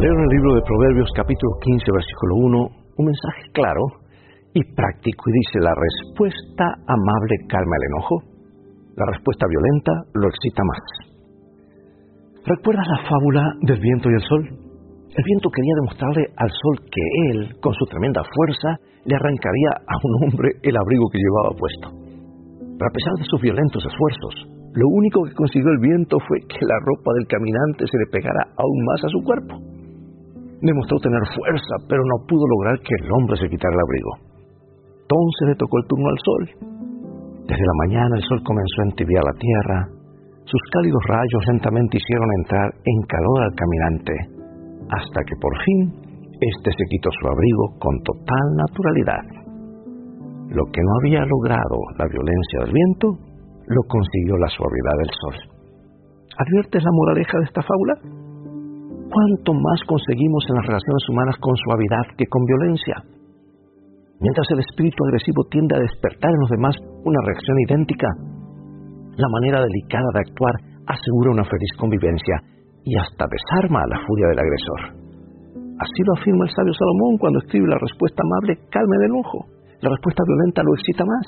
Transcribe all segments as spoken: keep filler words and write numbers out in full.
Leo en el libro de Proverbios capítulo quince versículo uno un mensaje claro y práctico y dice: la respuesta amable calma el enojo, la respuesta violenta lo excita más. ¿Recuerdas la fábula del viento y el sol? El viento quería demostrarle al sol que él, con su tremenda fuerza, le arrancaría a un hombre el abrigo que llevaba puesto. Pero a pesar de sus violentos esfuerzos, lo único que consiguió el viento fue que la ropa del caminante se le pegara aún más a su cuerpo. Demostró tener fuerza, pero no pudo lograr que el hombre se quitara el abrigo. Entonces le tocó el turno al sol. Desde la mañana el sol comenzó a entibiar la tierra. Sus cálidos rayos lentamente hicieron entrar en calor al caminante, hasta que por fin éste se quitó su abrigo con total naturalidad. Lo que no había logrado la violencia del viento, lo consiguió la suavidad del sol. ¿Adviertes la moraleja de esta fábula? ¿Cuánto más conseguimos en las relaciones humanas con suavidad que con violencia? Mientras el espíritu agresivo tiende a despertar en los demás una reacción idéntica, la manera delicada de actuar asegura una feliz convivencia y hasta desarma a la furia del agresor. Así lo afirma el sabio Salomón cuando escribe: la respuesta amable calma el enojo, la respuesta violenta lo excita más.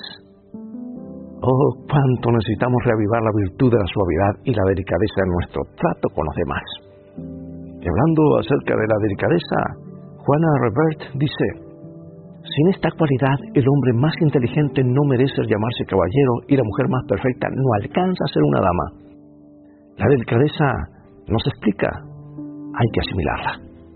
Oh, cuánto necesitamos reavivar la virtud de la suavidad y la delicadeza en nuestro trato con los demás. Y hablando acerca de la delicadeza, Juana Revert dice: sin esta cualidad, el hombre más inteligente no merece llamarse caballero y la mujer más perfecta no alcanza a ser una dama. La delicadeza no se explica, hay que asimilarla.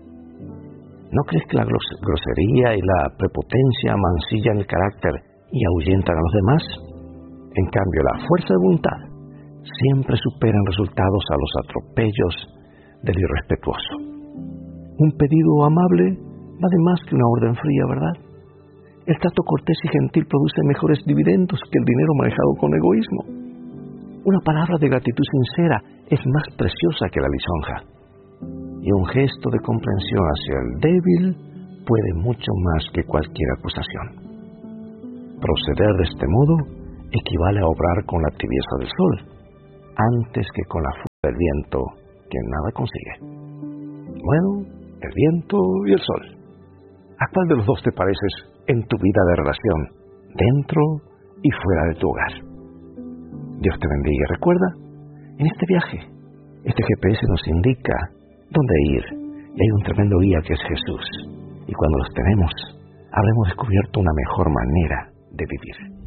¿No crees que la grosería y la prepotencia mancillan el carácter y ahuyentan a los demás? En cambio, la fuerza de voluntad siempre supera en resultados a los atropellos del irrespetuoso. Un pedido amable vale más que una orden fría, ¿verdad? El trato cortés y gentil produce mejores dividendos que el dinero manejado con egoísmo. Una palabra de gratitud sincera es más preciosa que la lisonja. Y un gesto de comprensión hacia el débil puede mucho más que cualquier acusación. Proceder de este modo equivale a obrar con la tibieza del sol, antes que con la fuerza del viento, que nada consigue. Bueno, el viento y el sol. ¿A cuál de los dos te pareces en tu vida de relación, dentro y fuera de tu hogar? Dios te bendiga. Recuerda, en este viaje, este G P S nos indica dónde ir, y hay un tremendo guía que es Jesús. Y cuando los tenemos, habremos descubierto una mejor manera de vivir.